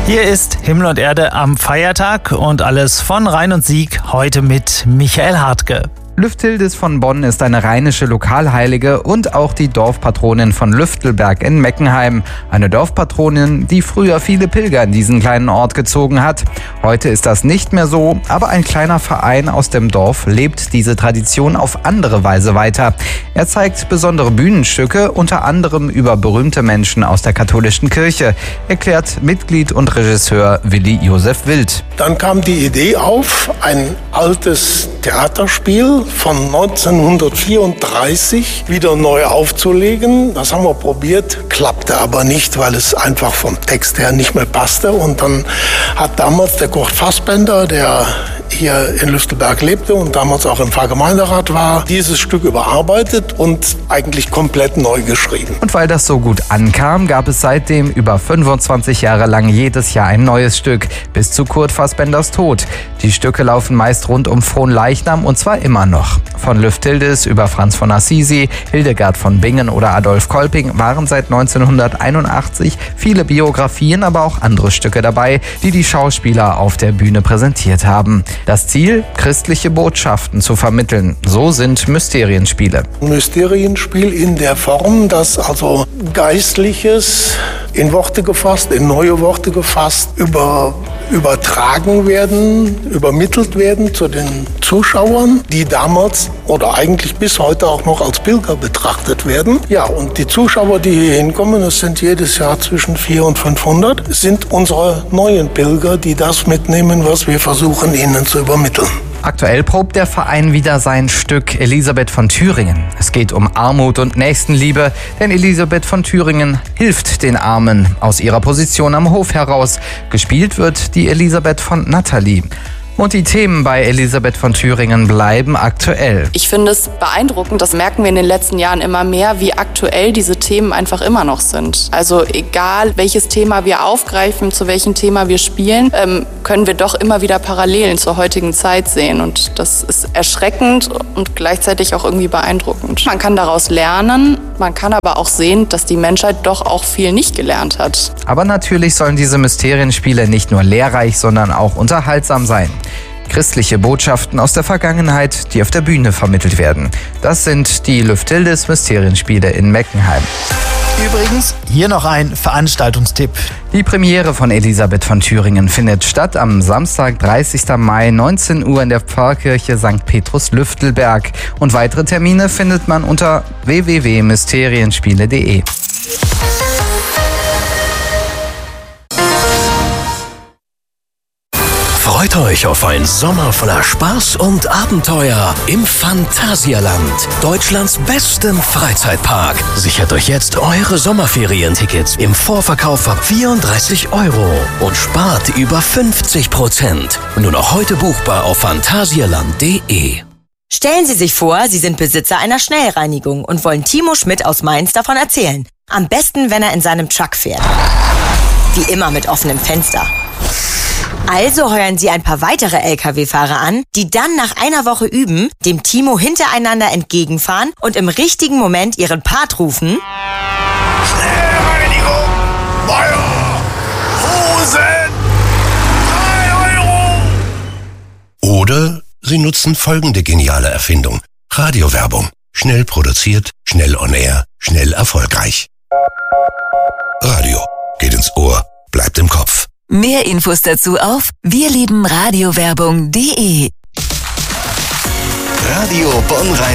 Hier ist Himmel und Erde am Feiertag und alles von Rhein und Sieg, heute mit Michael Hartke. Lüfthildis von Bonn ist eine rheinische Lokalheilige und auch die Dorfpatronin von Lüftelberg in Meckenheim. Eine Dorfpatronin, die früher viele Pilger in diesen kleinen Ort gezogen hat. Heute ist das nicht mehr so, aber ein kleiner Verein aus dem Dorf lebt diese Tradition auf andere Weise weiter. Er zeigt besondere Bühnenstücke, unter anderem über berühmte Menschen aus der katholischen Kirche, erklärt Mitglied und Regisseur Willi Josef Wild. Dann kam die Idee auf, ein altes Theaterspiel von 1934 wieder neu aufzulegen. Das haben wir probiert, klappte aber nicht, weil es einfach vom Text her nicht mehr passte. Und dann hat damals der Kurt Fassbender, der hier in Lüftelberg lebte und damals auch im Pfarrgemeinderat war, dieses Stück überarbeitet und eigentlich komplett neu geschrieben. Und weil das so gut ankam, gab es seitdem über 25 Jahre lang jedes Jahr ein neues Stück, bis zu Kurt Fassbenders Tod. Die Stücke laufen meist rund um Fronleichnam und zwar immer noch. Von Lüfthildis über Franz von Assisi, Hildegard von Bingen oder Adolf Kolping waren seit 1981 viele Biografien, aber auch andere Stücke dabei, die die Schauspieler auf der Bühne präsentiert haben. Das Ziel, christliche Botschaften zu vermitteln. So sind Mysterienspiele. Mysterienspiel in der Form, dass also Geistliches in Worte gefasst, in neue Worte gefasst, übertragen werden, übermittelt werden zu den Zuschauern, die damals oder eigentlich bis heute auch noch als Pilger betrachtet werden. Ja, und die Zuschauer, die hier hinkommen, es sind jedes Jahr zwischen 400 und 500, sind unsere neuen Pilger, die das mitnehmen, was wir versuchen, ihnen zu übermitteln. Aktuell probt der Verein wieder sein Stück Elisabeth von Thüringen. Es geht um Armut und Nächstenliebe, denn Elisabeth von Thüringen hilft den Armen aus ihrer Position am Hof heraus. Gespielt wird die Elisabeth von Nathalie. Und die Themen bei Elisabeth von Thüringen bleiben aktuell. Ich finde es beeindruckend, das merken wir in den letzten Jahren immer mehr, wie aktuell diese Themen einfach immer noch sind. Also egal, welches Thema wir aufgreifen, zu welchem Thema wir spielen, können wir doch immer wieder Parallelen zur heutigen Zeit sehen. Und das ist erschreckend und gleichzeitig auch irgendwie beeindruckend. Man kann daraus lernen, man kann aber auch sehen, dass die Menschheit doch auch viel nicht gelernt hat. Aber natürlich sollen diese Mysterienspiele nicht nur lehrreich, sondern auch unterhaltsam sein. Christliche Botschaften aus der Vergangenheit, die auf der Bühne vermittelt werden. Das sind die Lüfthildis Mysterienspiele in Meckenheim. Übrigens, hier noch ein Veranstaltungstipp. Die Premiere von Elisabeth von Thüringen findet statt am Samstag, 30. Mai, 19 Uhr in der Pfarrkirche St. Petrus Lüftelberg. Und weitere Termine findet man unter www.mysterienspiele.de. Freut euch auf einen Sommer voller Spaß und Abenteuer im Phantasialand, Deutschlands bestem Freizeitpark. Sichert euch jetzt eure Sommerferientickets im Vorverkauf ab 34 € und spart über 50%. Nur noch heute buchbar auf phantasialand.de. Stellen Sie sich vor, Sie sind Besitzer einer Schnellreinigung und wollen Timo Schmidt aus Mainz davon erzählen. Am besten, wenn er in seinem Truck fährt. Wie immer mit offenem Fenster. Also heuern Sie ein paar weitere Lkw-Fahrer an, die dann nach einer Woche üben, dem Timo hintereinander entgegenfahren und im richtigen Moment ihren Part rufen. Schnellreinigung! Feuer! Hosen! 3 €! Oder Sie nutzen folgende geniale Erfindung. Radiowerbung. Schnell produziert, schnell on air, schnell erfolgreich. Radio. Geht ins Ohr, bleibt im Kopf. Mehr Infos dazu auf wirliebenradiowerbung.de. Radio Bonn-Rhein.